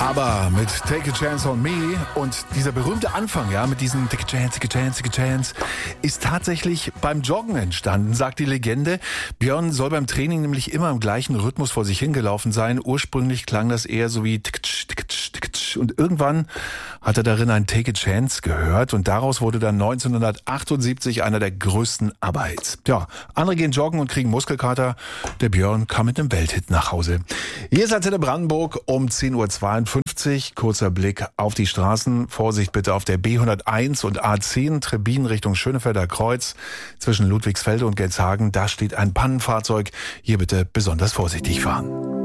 Aber mit Take a Chance on Me und dieser berühmte Anfang, ja, mit diesem Take a Chance, Take a Chance, Take a Chance, ist tatsächlich beim Joggen entstanden, sagt die Legende. Björn soll beim Training nämlich immer im gleichen Rhythmus vor sich hingelaufen sein. Ursprünglich klang das eher so wie und irgendwann hat er darin ein Take a Chance gehört und daraus wurde dann 1978 einer der größten ABBA-Hits. Ja, andere gehen joggen und kriegen Muskelkater. Der Björn kam mit einem Welthit nach Hause. Hier ist Antenne Brandenburg um 10.52 Uhr. Kurzer Blick auf die Straßen. Vorsicht bitte auf der B101 und A10 Trebin Richtung Schönefelder Kreuz zwischen Ludwigsfelde und Gelshagen. Da steht ein Pannenfahrzeug. Hier bitte besonders vorsichtig fahren.